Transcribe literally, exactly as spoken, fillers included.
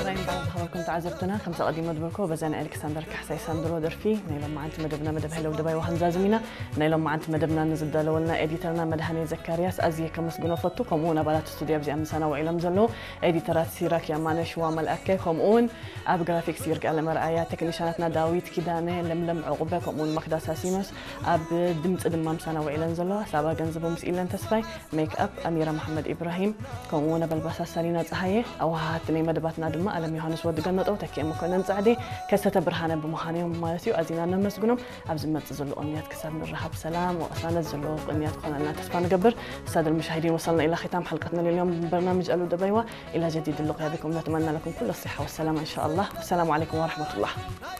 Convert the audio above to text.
مستمعين بعد خبركم تعزبتنا خمسة قديم مدبركو بزان الكسندر كحسي ساندرو درفي نيلون ما انت مدبنا مدب هلو دبي وهمزه زمينا نيلون ما انت مدبنا نزد لولنا اديترنا مدهني زكرياس ازي كمسجنو فتوكم ونا بلات استوديو بزي ام سنه وعلم زلو اديترات سيراك يا مانش وامل اكيكم اون اب جرافيكس يرجع لمرآيا تكنيشناتنا داويت كيدانه لملم عقبكم اون مقداس ساسينوس اب دمص دمام سنه وعلم زلو سابا غنزبو مسئلن تسفاي ميك اب اميره محمد ابراهيم كمونا بلبسا سالينا صحيه او هاتني مدباتنا دما علم يوحنس ود قنطو تكي مكنن صعدي كسته برهانه بمخانيهم مالتيو ازينا نمسغنم ابز مت زلو امنيات كسر نرحب سلام واسانا زلو امنيات كنا تسفا نقبر الساده المشاهدين وصلنا الى ختام حلقتنا لليوم من برنامج الو دبيوه الى جديد اللقاء بكم نتمنى لكم كل الصحه والسلامه ان شاء الله والسلام عليكم ورحمه الله.